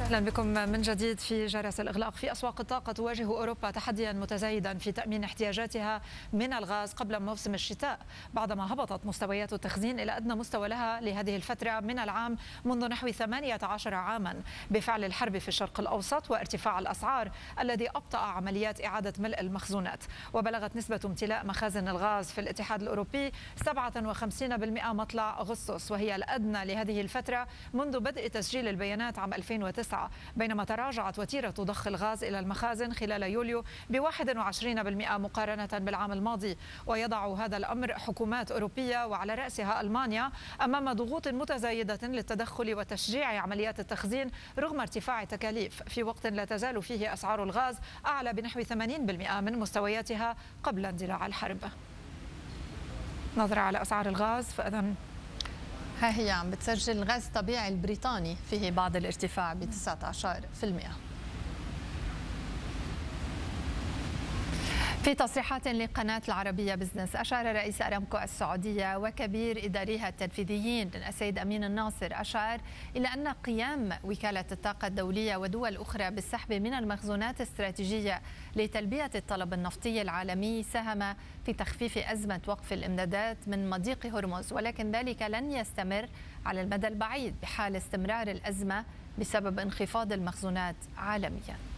أهلا بكم من جديد في جرس الإغلاق. في أسواق الطاقة تواجه أوروبا تحديا متزايدا في تأمين احتياجاتها من الغاز قبل موسم الشتاء، بعدما هبطت مستويات التخزين إلى أدنى مستوى لها لهذه الفترة من العام منذ نحو 18 عاما، بفعل الحرب في الشرق الأوسط وارتفاع الأسعار الذي أبطأ عمليات إعادة ملء المخزونات. وبلغت نسبة امتلاء مخازن الغاز في الاتحاد الأوروبي 57% مطلع أغسطس، وهي الأدنى لهذه الفترة منذ بدء تسجيل البيانات عام 2009، بينما تراجعت وتيرة ضخ الغاز إلى المخازن خلال يوليو ب21% مقارنة بالعام الماضي. ويضع هذا الأمر حكومات أوروبية وعلى رأسها ألمانيا أمام ضغوط متزايدة للتدخل وتشجيع عمليات التخزين رغم ارتفاع التكاليف، في وقت لا تزال فيه أسعار الغاز أعلى بنحو 80% من مستوياتها قبل اندلاع الحرب. نظرة على أسعار الغاز، فإذن ها هي عم بتسجل الغاز الطبيعي البريطاني فيه بعض الارتفاع ب 19%. في تصريحات لقناة العربية بزنس، أشار رئيس أرامكو السعودية وكبير إداريها التنفيذيين السيد أمين الناصر إلى أن قيام وكالة الطاقة الدولية ودول أخرى بالسحب من المخزونات الاستراتيجية لتلبية الطلب النفطي العالمي ساهم في تخفيف أزمة وقف الإمدادات من مضيق هرمز، ولكن ذلك لن يستمر على المدى البعيد بحال استمرار الأزمة بسبب انخفاض المخزونات عالميا.